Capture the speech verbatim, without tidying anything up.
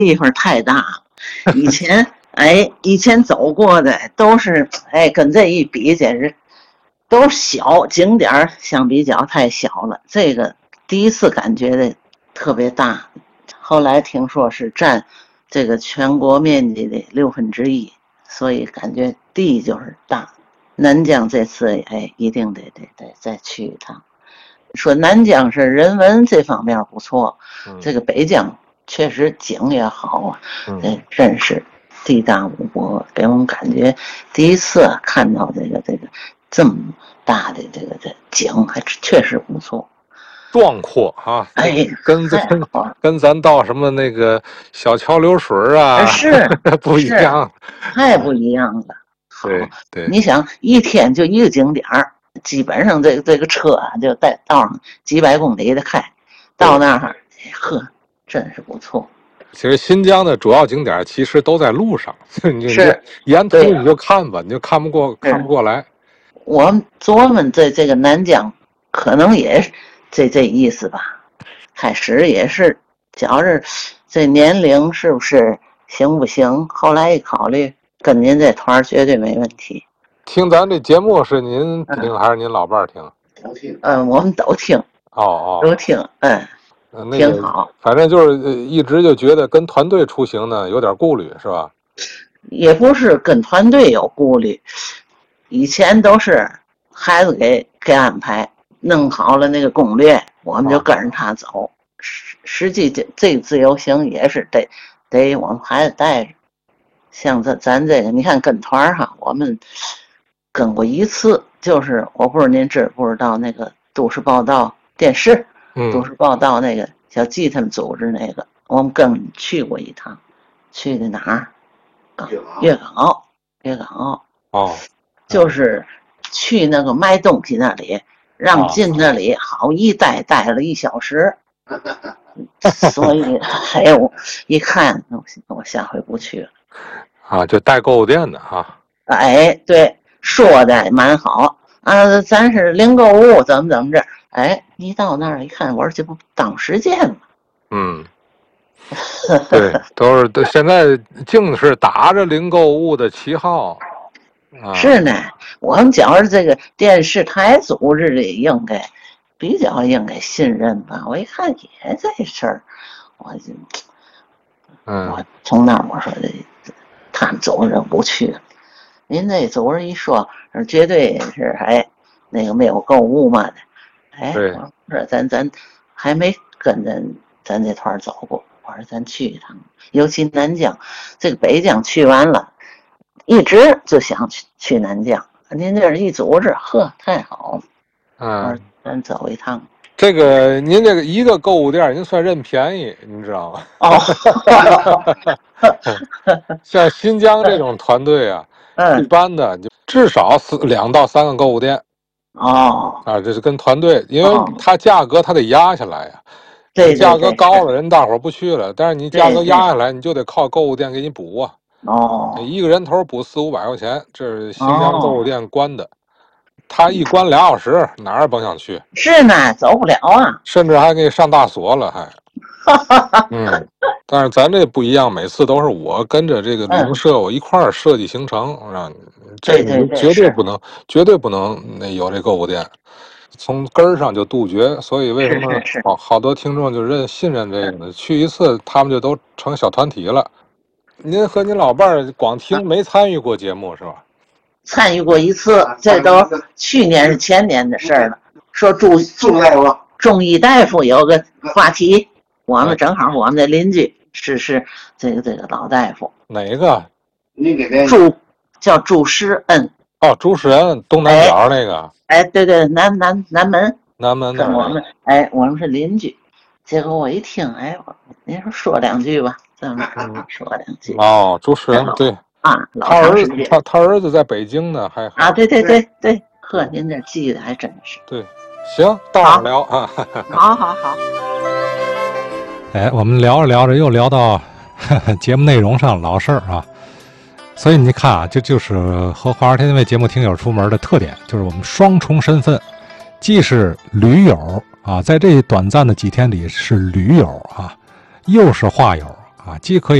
地方太大了。以前哎，以前走过的都是哎，跟这一比简直都小景点，相比较太小了。这个第一次感觉的特别大，后来听说是占这个全国面积的六分之一，所以感觉地就是大。南疆这次哎，一定得得得再去一趟。说南疆是人文这方面不错，嗯、这个北疆确实景也好啊，嗯，真是地大物博，给我们感觉第一次看到这个这个这么大的这个这景，还确实不错。 壮阔啊！ 哎， 跟咱跟咱到什么那个小桥流水啊， 是不一样， 太不一样了。好， 对对， 你想一天就一个景点儿，基本上这个这个车啊，就在道上几百公里的开，到那儿，呵，真是不错。 其实新疆的主要景点其实都在路上，你是沿途你就看吧，你就看不过看不过来。 我们琢磨这这个南疆，可能也是这这意思吧。开始也是觉着这年龄是不是行不行？后来一考虑，跟您这团绝对没问题。 听咱这节目是您听、嗯、还是您老伴儿听？ 都听。嗯，我们都听。 哦哦， 都听。嗯， 呃那个、 挺好。 反正就是一直就觉得跟团队出行呢有点顾虑，是吧？ 也不是跟团队有顾虑，以前都是孩子给给安排，弄好了那个攻略，我们就跟着他走。哦、实实际这这个自由行也是得得我们孩子带着。像咱咱这个，你看跟团哈，我们跟过一次，就是我不知道您知不知道那个都市报道电视， 嗯， 都市报道那个小季他们组织那个，我们跟去过一趟，去的哪儿？粤港澳，粤港澳。 哦， 就是去那个卖东西那里，让进那里，好一待待了一小时。所以哎呦，一看我下回不去了。 啊，就带购物店的哈。 哎，对，说的蛮好啊，咱是零购物，怎么怎么着？哎，你到那儿一看，我说这不当时间吗？ 嗯，对，都是都现在净是打着零购物的旗号。啊、 是呢，我们觉着这个电视台组织的应该比较应该信任吧。我一看也这事儿，我就， 嗯， 我从那儿我说这他们组织不去了。您这组织一说，绝对是哎那个没有购物嘛的。哎，我说咱咱还没跟咱咱这团走过，我说咱去一趟。尤其南疆，这个北疆去完了。一直就想去去南疆，您这一组织，呵，太好了。 嗯， 咱走一趟。 这个您这个一个购物店，您算认便宜，您知道吗？ 哦， 像新疆这种团队啊， 嗯、 一般的就至少四两到三个购物店。 哦， 啊，这是跟团队，因为它价格它得压下来呀、啊。 对， 价格高了，人大伙儿不去了，但是你价格压下来，你就得靠购物店给你补啊。 哦， 一个人头补四五百块钱，这是新疆购物店关的，他、哦、一关俩小时，哪儿也甭想去。 是呢，走不了啊， 甚至还给你上大锁了，还。嗯，但是咱这不一样，每次都是我跟着这个旅行社，嗯、我一块儿设计行程，让这个绝对不能，绝对不能那有这购物店，从根儿上就杜绝。所以为什么好好多听众就认信任这个呢？去一次，他们就都成小团体了。您和您老伴儿光听没参与过节目是吧？ 参与过一次，这都去年是前年的事儿了。说中中大夫，中医大夫有个话题，我们正好我们的邻居是是这个这个老大夫。 哪个？ 你给他朱叫朱时恩。 哦，朱时恩，东南角那个。 哎，哎对对，南南南门。 南门那。 我们哎，我们是邻居。结果我一听，哎，您说说两句吧。嗯，说两句哦，朱时恩对啊， 他儿子他他儿子在北京呢，还啊，对对对对，呵，您这记得还真是对，行，到哪聊啊？ 好好好。 哎，我们聊着聊着又聊到呵呵节目内容上老事儿啊，所以你看啊，这就是和华尔天为节目听友出门的特点，就是我们双重身份，既是驴友啊，在这短暂的几天里是驴友啊，又是话友。 啊，既可以